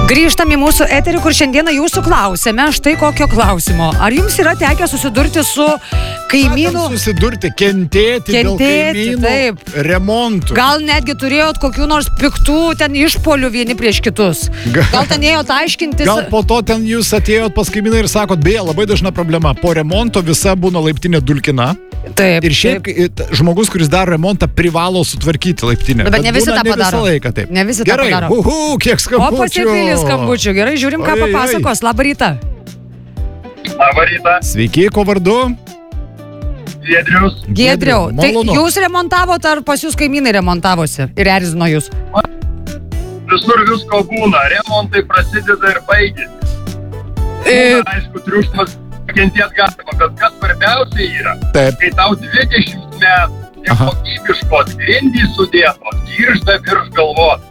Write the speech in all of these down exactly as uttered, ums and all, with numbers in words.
Grįžtam į mūsų eterį, kur šiandieną jūsų klausėme. Štai kokio klausimo. Ar jums yra tekę susidurti su kaimynu? Susidurti, kentėti, kentėti dėl kaimynų taip. Remontų. Gal netgi turėjot kokių nors piktų ten išpolių vieni prieš kitus. Gal ten ėjot aiškintis? Gal po to ten jūs atėjot pas kaimyną ir sakot, beje, labai dažna problema. Po remonto visa būna laiptinė dulkina. Taip, ir šiaip taip. Žmogus, kuris daro remontą, privalo sutvarkyti laiptinę. Bet, bet ne visi tą padaro. Ne visą laiką taip. Ne visi Gerai, tą padaro. Uhu, kiek skambučių. O pasipylė skambučių. Gerai, žiūrim, ką oi, papasakos. Oi. Labą rytą. Labą rytą. Sveiki, ko vardu? Giedrius. Giedriau, tai jūs remontavot ar pas jūs kaimynai remontavosi ir erzino jūs? Visur visko būna. Remontai prasideda ir baigėsi. E... Aišku, triukšmas kentėt galima, bet kas svarbiausia yra, taip. Kai tau dvidešimt metų ir kokybiškos grindys sudėtos, giržda virš galvos.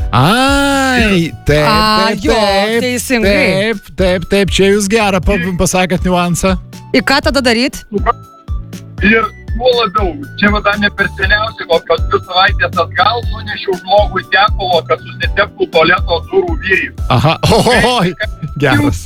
Ai, taip, A, taip, jo, taip, teisingai. taip, taip, taip, čia jūs gerą pasakėt niuansą. Ir ką tada daryt? Ir kuo labiau, čia vada ne per seniausiai, kokios dvi savaitės atgal nunešiau žmogui tepalo, kad susiteptų tualeto durų vyrių. Aha, oi, geras.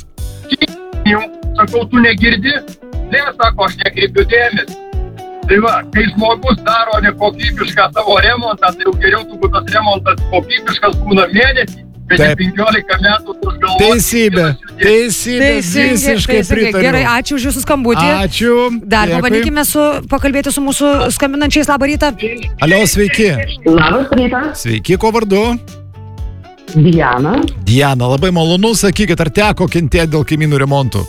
Sakau, tu negirdi? Ne, sako, aš nekreipiu dėmesį. Tai va, kai žmogus daro nekokybišką savo remontą, tai jau geriau turbūt tas remontas kokybiškas būna mėnesį, bet ne penkiolika metų už galvos. Teisybė, teisybė, visiškai pritariu. Gerai, ačiū už jūsų skambutį. Ačiū. Dar pabandykime su, pakalbėti su mūsų skambinančiais. Labą rytą. Alio, sveiki. Labas rytas. Sveiki, ko vardu? Diana. Diana, labai malonu, sakykit, ar teko kentėti dėl kaimynų remontų?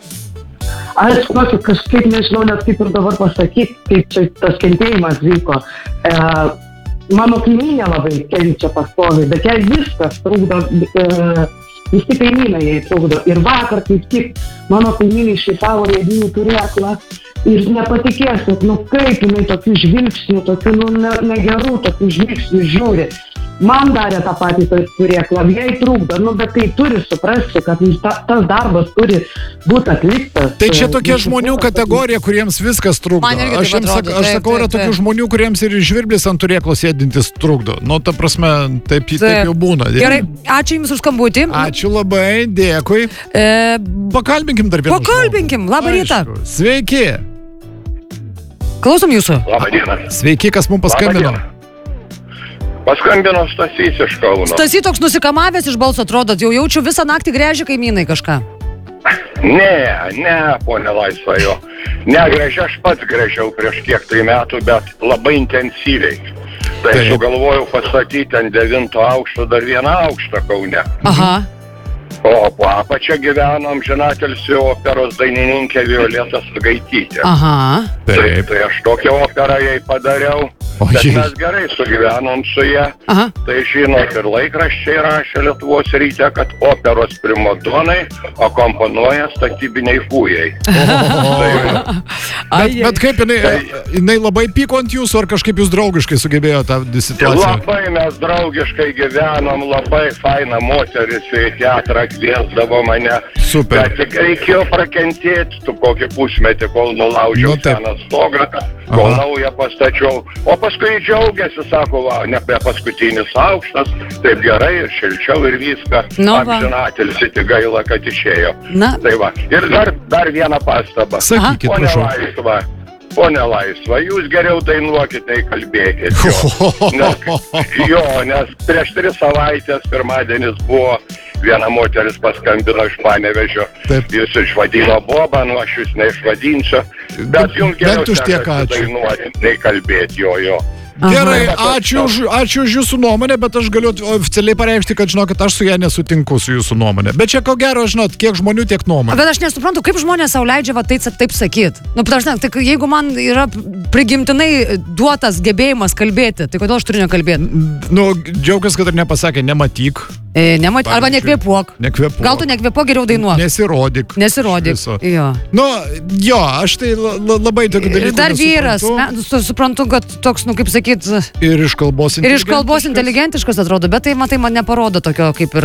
Aš tokį kažkaip nežinau net kaip ir dabar pasakyti, kaip čia tas kentėjimas vyko. E, mano kaimynė labai kenčia pastoviai, bet jai viskas trukdo, e, visi kaimynai jai trukdo. Ir vakar kaip tik mano kaimynai šitavo riedinių turėklą ir nepatikėsit, nu kaip jinai tokių žvilgsnių, tokių nu, ne, negerų tokių žvilgsnių žiūri. Man darė tą patį turėklą, jai trukdo, nu, bet tai turi suprasti, kad ta, tas darbas turi būti atliktas. Tai čia tokia žmonių kategorija, kuriems viskas trukdo. Aš, jums, atrodo, aš sakau, yra tokių žmonių, kuriems ir žvirblis ant turėklo sėdintis trukdo. Nu, ta prasme, taip, taip jau būna. Gerai, ačiū jums už skambutį. Ačiū labai, dėkui. E... Pakalbinkim dar vieną. Pakalbinkim, labą rytą. Sveiki. Klausom jūsų. Labą dieną. Sveiki, kas mums paskambino. Paskambino Stasys iš Kauno. Stasy toks nusikamavęs iš balso atrodot, jau jaučiu visą naktį gręžia kaimynai kažką. Ne, ne, ponė Laisva jo. Negręžia, aš pats gręžiau prieš kiek tai metų, bet labai intensyviai. Tai Taip. sugalvojau pastatyti ant devinto aukšto dar vieną aukštą Kaune. Aha. O po apačia gyveno amžinatilsį operos dainininkė Violeta Sugaitytė. Aha. Taip. Tai aš tokią operą jai padariau. O Bet jei. mes gerai sugyvenom su ją. Aha. Tai žinot, ir laikraščiai rašė Lietuvos ryte, kad operos primadonai akomponuoja statybiniai fūjai. Bet, bet kaip jinai, jinai labai pyko ant jūsų, ar kažkaip jūs draugiškai sugebėjo tą situaciją? Labai mes draugiškai gyvenom, labai faina moteris į teatrą kviesdavo mane. Super. Bet tik reikėjo prakentėti tu kokį pusmetį, kol nulaužiau Nu, taip. seną stogą, kol Aha. naują pastačiau. O paskui džiaugiasi, sako, va, ne apie paskutinis aukštas, taip gerai ir šilčiau ir viską. Nu, va. Amžinatilsį, tik gaila, kad išėjo. Na. Tai va, ir dar, dar vieną pastabą. Sakykit, Pone prašau. Laisva, pone Laisva, jūs geriau dainuokit, nei kalbėkit. Jo. Nes, jo, nes prieš tris savaitės pirmadienis buvo, viena moteris paskambino iš Panevėžio. Taip. Jūs išvadino Bobą, nu aš jūs neišvadinsiu. Bet jums geriau Bent už tiek sekasi ačiū. dainuoti, nei kalbėti, jo, jo. Gerai, ačiū už, ačiū už jūsų nuomonę, bet aš galiu oficialiai pareikšti, kad, žinokit, aš su ją nesutinku su jūsų nuomonė. Bet čia ko gero, žinot, kiek žmonių, tiek nuomonė. Bet aš nesuprantu, kaip žmonės sau leidžia va taip, taip sakyt. Nu, prasme, tai jeigu man yra prigimtinai duotas gebėjimas kalbėti, tai kodėl aš turiu nekalbėti? Nu, džiaugiuosi, kad ir nepasakė, nematyk. E, nemat... Arba nekvėpuok. Nekvėpuok. Gal tu nekvėpuok, geriau dainuok. Nesirodyk. Nesirodyk. Jo. Nu, jo, aš tai la, la, labai tokių dalykų Dar vyras, nesuprantu. me, su, suprantu, kad toks, nu kaip sakyt, Ir iš kalbos ir iš kalbos inteligentiškas atrodo, bet tai, matai, man neparodo tokio kaip ir...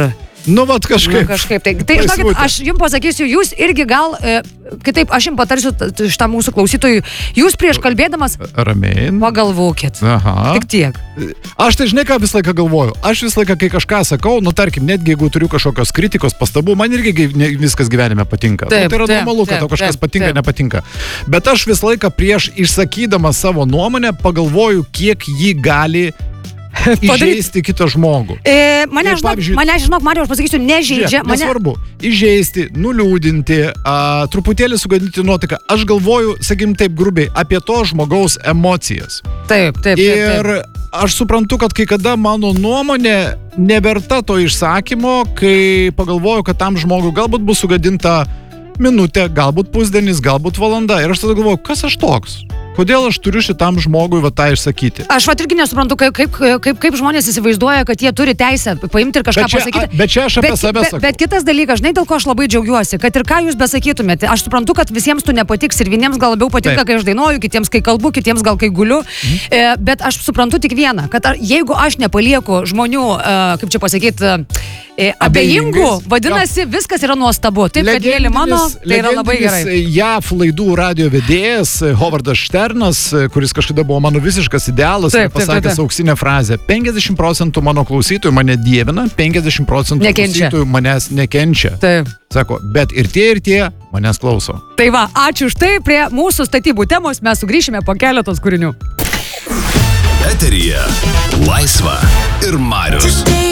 Nu, vat kažkaip. Nu, kažkaip. Tai, tai žinokit, aš jums pasakysiu, jūs irgi gal, e, kitaip, aš jums patarsiu šitam mūsų klausytojui, jūs prieš kalbėdamas Ramiai. pagalvokit. Aha. Tik tiek. Aš tai žinai, ką visą laiką galvoju. Aš visą laiką, kai kažką sakau, nu tarkim, netgi jeigu turiu kažkokios kritikos, pastabų, man irgi gy- ne- viskas gyvenime patinka. Taip, nu, tai yra taip, normalu, kad taip, tau kažkas taip, patinka, taip. nepatinka. Bet aš visą laiką prieš išsakydamas savo nuomonę pagalvoju, kiek jį gali įžeisti kitą žmogų. E, mane, Ir, žinok, pavyzdžiui- mane, žinok, Marijau, aš pasakysiu, nežeidžia. Žiūrėk, Mane... nesvarbu. Įžeisti, nuliūdinti, a, truputėlį sugadinti nuotaiką. Aš galvoju, sakykim taip grubiai, apie to žmogaus emocijas. Taip, taip, taip. Ir taip. aš suprantu, kad kai kada mano nuomonė neverta to išsakymo, kai pagalvoju, kad tam žmogui galbūt bus sugadinta minutė, galbūt pusdienis, galbūt valanda. Ir aš tada galvoju, kas aš toks? Kodėl aš turiu šitam žmogui va tą išsakyti? Aš vat irgi nesuprantu, kaip, kaip, kaip, kaip žmonės įsivaizduoja, kad jie turi teisę paimti ir kažką Bet čia, pasakyti. a- bet čia aš apie bet, save bet, sakau. bet kitas dalykas, žinai, dėl ko aš labai džiaugiuosi, kad ir ką jūs besakytumėte, aš suprantu, kad visiems tu nepatiks ir vieniems gal labiau patinka, Taip. kai aš dainuoju, kitiems kai kalbu, kitiems gal kai guliu, mhm. e, bet aš suprantu tik vieną, kad ar, jeigu aš nepalieku žmonių, e, kaip čia pasakyti, e, abejingų, Abejingais. vadinasi, viskas yra nuostabu. Taip, kad mėly mano, tai yra labai gerai. legendinis J A V laidų radio vedėjas Hovardas Šternas, kuris kažkada buvo mano visiškas idealas, Taip, taip, pasakęs taip, taip. auksinę frazę. penkiasdešimt procentų mano klausytojų mane dievina, penkiasdešimt procentų Nekenčia. klausytojų manęs nekenčia. Taip. Sako, bet ir tie, ir tie manęs klauso. Tai va, ačiū už tai, prie mūsų statybų temos mes sugrįšime po keletos kūrinių. Eteryje Laisva ir Marius.